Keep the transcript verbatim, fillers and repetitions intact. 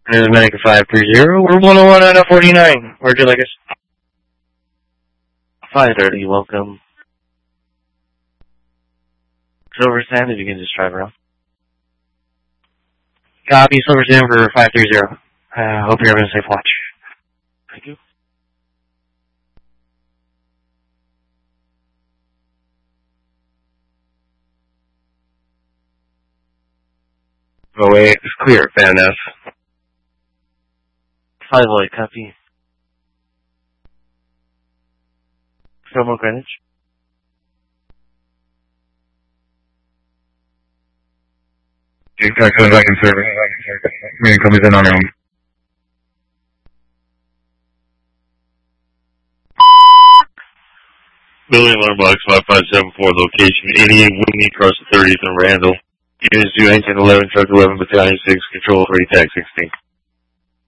This is Medica five three zero. We're one oh one out of forty-nine. Where'd you like us? five thirty, welcome. Silver Sand, if you can just drive around. Copy, Silver Sand for five three zero. Uh, hope you're having a safe watch. Thank you. Oh wait, it's clear, Fan F. five Lloyd, copy. Thermal Greenwich. Exactly, back in service. Meaning comes in on your own. Building alarm box five five seven four, location eighty-eight Whitney, across the thirtieth and Randall. Units two nineteen eleven, truck eleven, battalion six, control for A TAC sixteen.